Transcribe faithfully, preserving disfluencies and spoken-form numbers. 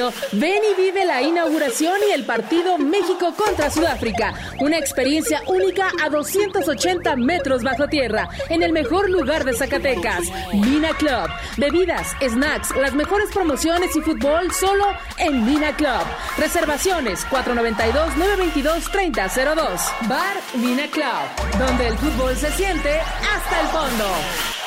agosto, ven y vive la inauguración y el partido México contra Sudáfrica. Una experiencia única a doscientos ochenta metros bajo tierra, en el mejor lugar de Zacatecas, Mina Club. Bebidas, snacks, las mejores promociones y fútbol solo en Mina Club. Reservaciones cuatro nueve dos, nueve dos dos, tres cero cero dos. Bar Mina Club, donde el fútbol se siente hasta el fondo.